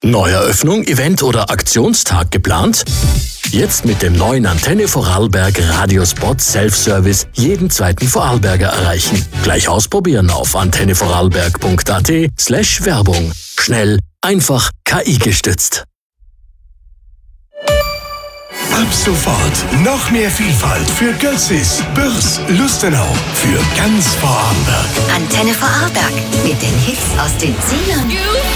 Neueröffnung, Event oder Aktionstag geplant? Jetzt mit dem neuen Antenne Vorarlberg Radiospot Self-Service jeden zweiten Vorarlberger erreichen. Gleich ausprobieren auf antennevorarlberg.at/Werbung. Schnell, einfach, KI-gestützt. Ab sofort noch mehr Vielfalt für Götzis, Bürs, Lustenau, für ganz Vorarlberg. Antenne Vorarlberg mit den Hits aus den 10ern.